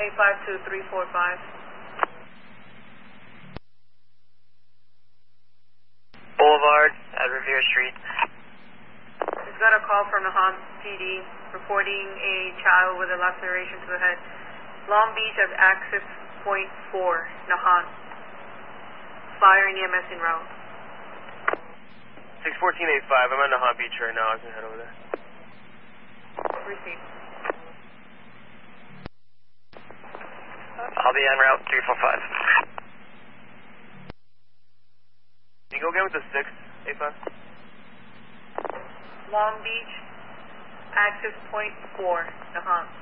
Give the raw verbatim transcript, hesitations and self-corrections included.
eight five two three four five. Boulevard at Revere Street. We've got a call from Nahant P D reporting a child with a laceration to the head. Long Beach at access point four, Nahant. Fire and E M S en route. six fourteen eight five, I'm at Nahant Beach right now, I can head over there. Received. I'll be en route three four five. Can you go again with the six eight five? Long Beach, access point four, Nahant.